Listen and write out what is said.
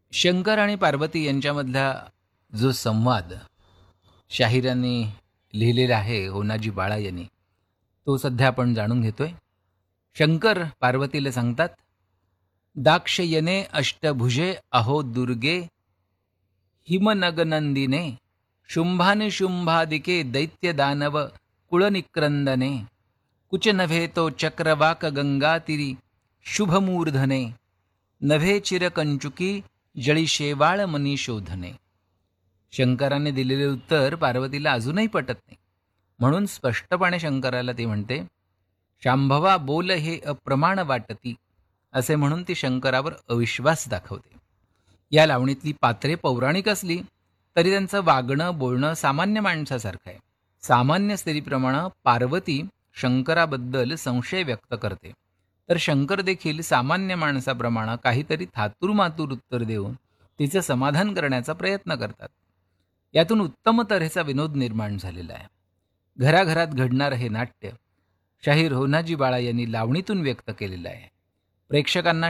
शंकर आणि पार्वती यांच्यामधला जो संवाद शाहिरांनी लिहिलेला आहे होनाजी बाळा यांनी, तो सध्या आपण जाणून घेतोय. शंकर पार्वतीला सांगतात, दाक्षयने अष्टभुजे अहो दुर्गे हिमनगनंदिने शुंभानिशुंभादिके दैत्यदानव कुळनिक्रंदने कुच नभे तो चक्रवाक गंगातिरी शुभमूर्धने नभे चिरकंचुकी जळी शेवाळ मनीशोधने. शंकराने दिलेले उत्तर पार्वतीला अजूनही पटत नाही. म्हणून स्पष्टपणे शंकराला ती म्हणते, शांभवा बोल हे अप्रमाण वाटती, असे म्हणून ती शंकरावर अविश्वास दाखवते. या लावणीतली पात्रे पौराणिक असली तरी त्यांचं वागणं बोलणं सामान्य माणसासारखं आहे. सामान्य स्त्रीप्रमाणे पार्वती शंकराबद्दल संशय व्यक्त करते, तर शंकर देखील सामान्य माणसाप्रमाणे काहीतरी थातूरमातूर उत्तर देऊन तिचं समाधान करण्याचा प्रयत्न करतात. यातून उत्तम तऱ्हेचा विनोद निर्माण झालेला आहे. घराघरात घडणारं हे नाट्य शाहीर होनाजी बाळा यांनी लावणीतून व्यक्त केलेलं आहे. प्रेक्षकांना